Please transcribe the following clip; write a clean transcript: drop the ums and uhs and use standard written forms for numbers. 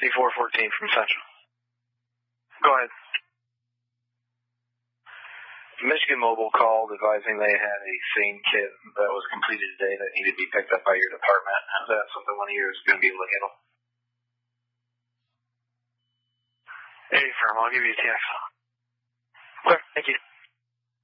C414 from Central. Go ahead. Michigan Mobile called advising they had a SANE kit that was completed today that needed to be picked up by your department. Is that something one of yours is going to be able to handle? Hey, firm, I'll give you a text. Okay, thank you.